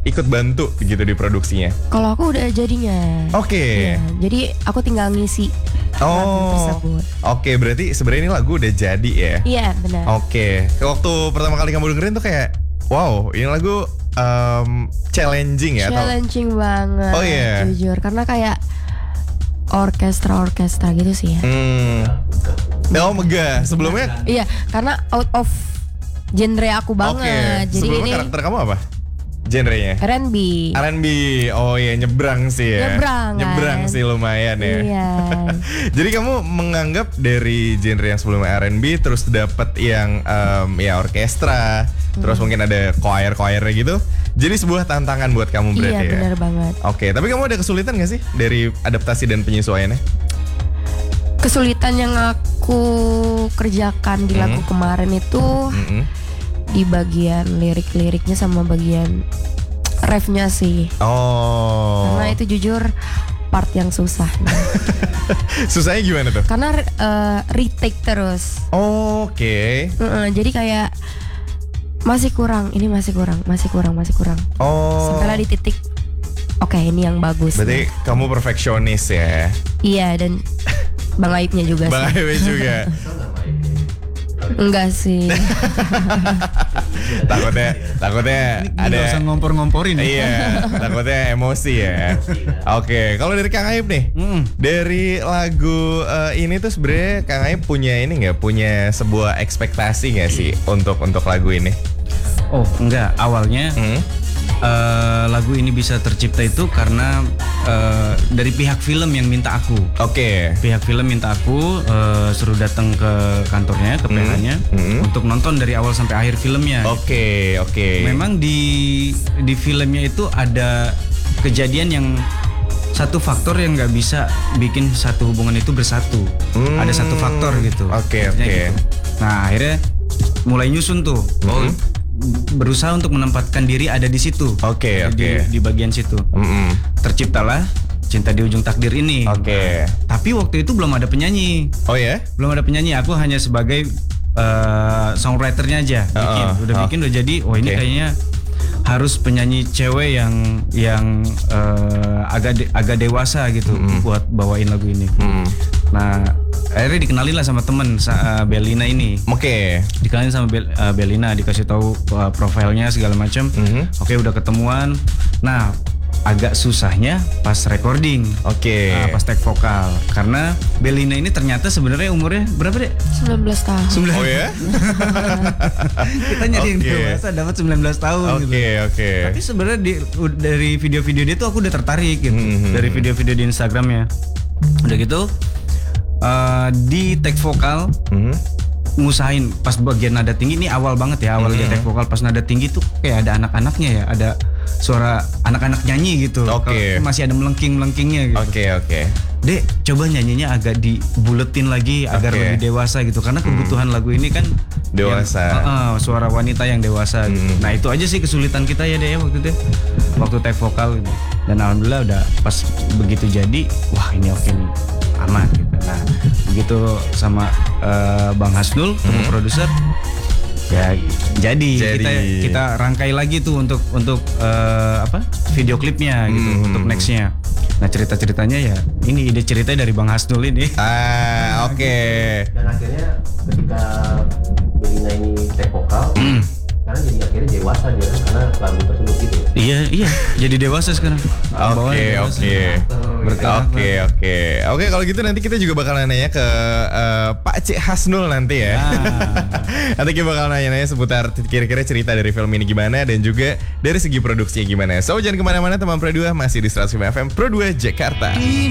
ikut bantu gitu di produksinya? Kalau aku udah jadinya. Oke. Ya, jadi aku tinggal ngisi lagu Oh, tersebut. oke, berarti sebenarnya ini lagu udah jadi ya? Iya benar. Oke, waktu pertama kali kamu dengerin tuh kayak, wow, ini lagu challenging ya? Challenging banget. Oh, iya. Jujur, karena kayak orkestra gitu sih ya. Oh megah, sebelumnya? Iya, karena out of genre aku Oke, banget. Jadi sebelumnya ini karakter kamu apa? Genrenya? R&B. R&B, oh iya nyebrang sih ya. Nyebrang, kan? Sih lumayan ya. Iya. Jadi kamu menganggap dari genre yang sebelumnya R&B terus dapat yang ya orkestra, terus mungkin ada choir-choirnya gitu. Jadi sebuah tantangan buat kamu berarti Iya ya. benar banget. Oke, tapi kamu ada kesulitan gak sih dari adaptasi dan penyesuaiannya? Kesulitan yang aku kerjakan di lagu kemarin itu di bagian lirik-liriknya sama bagian refnya sih. Oh. Karena itu jujur part yang susah. Susahnya gimana tuh? Karena retake terus. Oke. Jadi kayak masih kurang, ini masih kurang. Oh. Sampailah di titik oke, ini yang bagus. Berarti kamu perfeksionis ya? Iya, dan Bang Aibnya juga Bang sih. Aib juga. Enggak sih. takutnya Ini ada gak usah ngompor-ngomporin ya. Iya, takutnya emosi ya. Oke, kalau dari Kang Aib nih, dari lagu ini tuh sebenarnya Kang Aib punya ini nggak, punya sebuah ekspektasi nggak sih untuk lagu ini? Oh enggak, awalnya lagu ini bisa tercipta itu karena dari pihak film yang minta aku. Oke. Pihak film minta aku suruh datang ke kantornya, ke PH-nya untuk nonton dari awal sampai akhir filmnya. Oke. Memang di filmnya itu ada kejadian yang satu faktor yang nggak bisa bikin satu hubungan itu bersatu. Ada satu faktor gitu. Oke. Gitu. Nah akhirnya mulai nyusun tuh. Berusaha untuk menempatkan diri ada di situ. Oke. Di bagian situ. Terciptalah Cinta di Ujung Takdir ini. Oke. Tapi waktu itu belum ada penyanyi. Oh ya? Belum ada penyanyi. Aku hanya sebagai songwriternya aja. Bikin udah jadi. Oh ini kayaknya harus penyanyi cewek yang agak dewasa gitu buat bawain lagu ini. Nah akhirnya dikenalin lah sama temen Belina ini. Oke. Dikenalin sama Belina, dikasih tahu profilnya segala macam. Oke udah ketemuan. Nah agak susahnya pas recording. Oke. Pas take vokal karena Belina ini ternyata sebenarnya umurnya berapa deh? 19 tahun. Oh ya? Kita nyari yang dewasa dapat 19 tahun gitu. Oke. Tapi sebenarnya dari video-video dia tuh aku udah tertarik gitu. Dari video-video di Instagramnya. Udah gitu di take vokal ngusahain pas bagian nada tinggi, ini awal banget ya, awal dia take vokal pas nada tinggi tuh kayak ada anak-anaknya ya, ada suara anak-anak nyanyi gitu. Oke. Masih ada melengking-melengkingnya gitu. Oke. Dek, coba nyanyinya agak dibuletin lagi agar lebih dewasa gitu, karena kebutuhan lagu ini kan dewasa. Suara wanita yang dewasa gitu. Nah itu aja sih kesulitan kita ya deh waktu itu, waktu take vokal gitu. Dan alhamdulillah udah pas begitu jadi, wah ini oke nih, aman gitu. Nah begitu sama Bang Hasnul, produser, ya jadi. Kita rangkai lagi tuh untuk video klipnya gitu, untuk nextnya. Nah cerita-ceritanya ya ini ide ceritanya dari Bang Hasnul ini. Oke. Dan akhirnya ketika Belina ini take vokal, karena jadi akhirnya dewasa dia kan, karena lagu tersebut gitu. Iya, jadi dewasa sekarang. Oke, kalau gitu nanti kita juga bakal nanya ke Pak Cik Hasnul nanti ya. Nanti kita bakal nanya-nanya seputar kira-kira cerita dari film ini gimana dan juga dari segi produksinya gimana. So jangan kemana-mana teman Pro 2, masih di 105 FM Pro 2 Jakarta.